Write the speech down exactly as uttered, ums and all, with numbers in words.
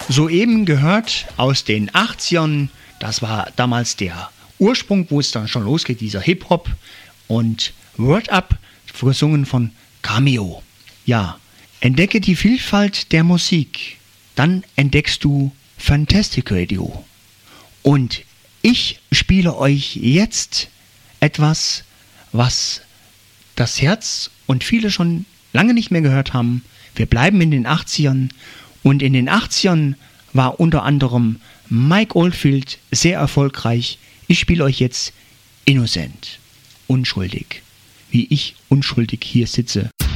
Soeben gehört aus den achtzigern, das war damals der Ursprung, wo es dann schon losgeht, dieser Hip-Hop und Word Up, gesungen von Cameo. Ja, entdecke die Vielfalt der Musik, dann entdeckst du Fantastic Radio. Und ich spiele euch jetzt etwas, was das Herz und viele schon lange nicht mehr gehört haben. Wir bleiben in den achtzigern und in den achtzigern war unter anderem Mike Oldfield sehr erfolgreich. Ich spiele euch jetzt Innocent, unschuldig, wie ich unschuldig hier sitze.